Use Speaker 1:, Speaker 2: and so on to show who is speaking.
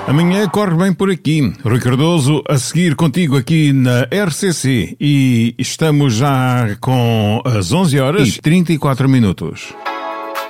Speaker 1: Amanhã corre bem por aqui. Rui Cardoso a seguir contigo aqui na RCC e estamos já com as 11 horas e 34 minutos.